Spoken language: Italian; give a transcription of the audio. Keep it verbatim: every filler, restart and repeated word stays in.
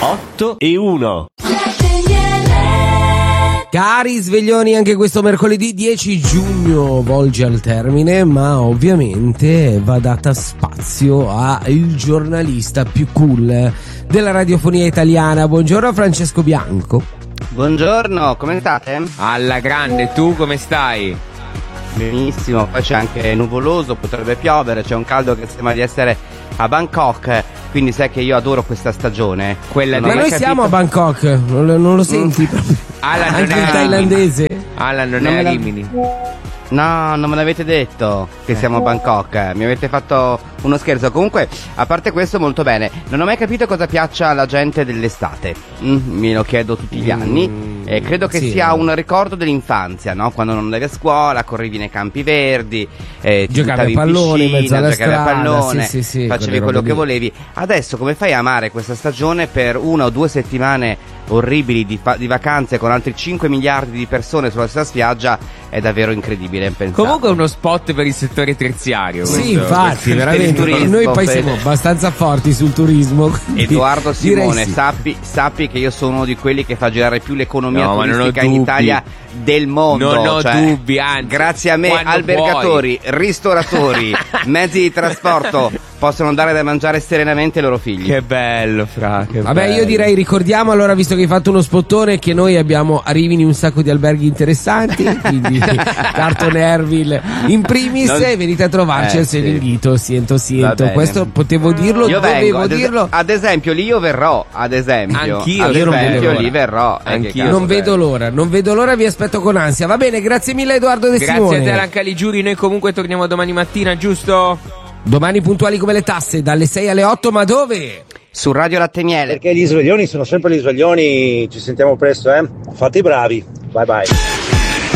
otto e uno. Cari sveglioni, anche questo mercoledì dieci giugno volge al termine, ma ovviamente va data spazio al giornalista più cool della radiofonia italiana. Buongiorno Francesco Bianco. Buongiorno, come state? Alla grande, tu come stai? Benissimo, poi c'è anche nuvoloso, potrebbe piovere, c'è un caldo che sembra di essere a Bangkok, quindi sai che io adoro questa stagione. Quella Ma noi capito... siamo a Bangkok, non lo, non lo senti proprio? Alan Anche non il è thailandese? Alan non, Non è me a la- Rimini. No, non me l'avete detto che siamo a Bangkok, mi avete fatto uno scherzo. Comunque, a parte questo, molto bene. Non ho mai capito cosa piaccia alla gente dell'estate. Mm, me lo chiedo tutti gli anni. E credo che sì. sia un ricordo dell'infanzia, no? Quando non andavi a scuola, correvi nei campi verdi, eh, ti Giocavi buttavi a in pallone in piscina, mezzo alla giocavi a strada, pallone, sì, sì, sì, facevi quelle quello robe che lì. volevi. Adesso come fai a amare questa stagione per una o due settimane orribili di, fa- di vacanze con altri cinque miliardi di persone sulla stessa spiaggia? È davvero incredibile pensare. Comunque è uno spot per il settore terziario. Sì, questo. infatti, veramente. turismo, Noi poi per- siamo abbastanza forti sul turismo. quindi Edoardo direi Simone, sì. sappi, sappi che io sono uno di quelli che fa girare più l'economia No, ma non ho turistica in dubbi. Italia del mondo. Non ho cioè, dubbi, anzi, grazie a me quando albergatori, ristoratori, mezzi di trasporto possono dare da mangiare serenamente ai loro figli. Che bello, fra. Che Vabbè, bello. io direi ricordiamo allora, visto che hai fatto uno spottone, che noi abbiamo a Rimini un sacco di alberghi interessanti, quindi Carton Ervil in primis, Non- e venite a trovarci Eh, al sì. Serenghito, siento Va siento. bene. Questo potevo dirlo, Io dovevo vengo, ad, es- dirlo. ad esempio lì io verrò, ad esempio. Anch'io, ad io non vedo esempio l'ora. lì verrò. Eh, che Anch'io. cazzo Non vedo bello. l'ora, non vedo l'ora, vi aspetto con ansia. Va bene, grazie mille Edoardo De Grazie Simone. a te, Alan Caligiuri. Noi comunque torniamo domani mattina, giusto? Domani puntuali come le tasse, dalle sei alle otto, ma dove? Su Radio Latte Miele. Perché gli sveglioni sono sempre gli sveglioni, ci sentiamo presto, eh? Fate i bravi, bye bye.